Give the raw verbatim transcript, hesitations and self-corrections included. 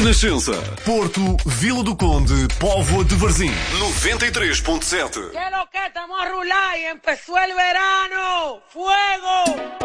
Renascença, Porto, Vila do Conde, Póvoa de Varzim, noventa e três ponto sete. ¿Qué es lo que estamos a rular y empezó el verano? ¡Fuego!